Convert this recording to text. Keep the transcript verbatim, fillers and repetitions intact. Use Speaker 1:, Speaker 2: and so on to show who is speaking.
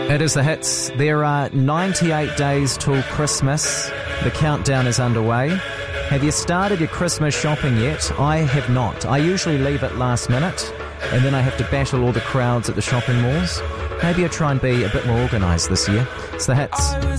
Speaker 1: It is the hits. There are ninety-eight days till Christmas. The countdown is underway. Have you started your Christmas shopping yet? I have not. I usually leave it last minute, and then I have to battle all the crowds at the shopping malls. Maybe I'll try and be a bit more organised this year. It's the hits.